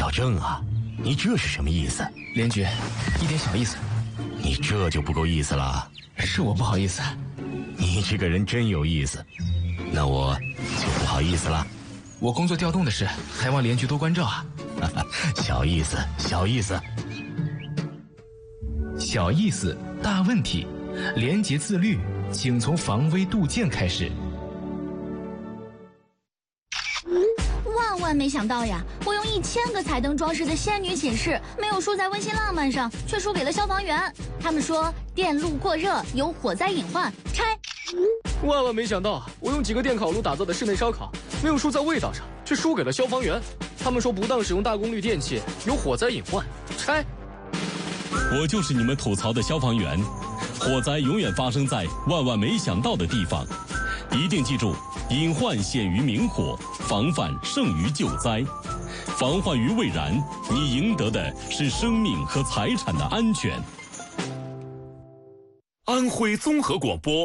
小郑啊，你这是什么意思？ 连局，一点小意思。 你这就不够意思了。 是我不好意思。 你这个人真有意思，那我就不好意思了。 我工作调动的事，还望连局多关照啊。 小意思，小意思。 小意思，大问题。廉洁自律，请从防微杜渐开始。 万万没想到呀！我用1000个彩灯装饰的仙女寝室，没有输在温馨浪漫上，却输给了消防员。他们说电路过热有火灾隐患，拆。 万万没想到，我用几个电烤炉打造的室内烧烤，没有输在味道上，却输给了消防员。他们说不当使用大功率电器有火灾隐患，拆。 我就是你们吐槽的消防员。火灾永远发生在万万没想到的地方，一定记住，隐患显于明火，防范胜于救灾。防患于未然，你赢得的是生命和财产的安全。 安徽综合广播